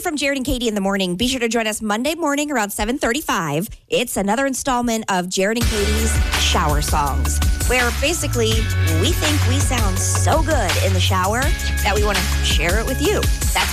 from Jared and Katie in the morning. Be sure to join us Monday morning around 7:35. It's another installment of Jared and Katie's Shower Songs, where basically we think we sound so good in the shower that we want to share it with you. That's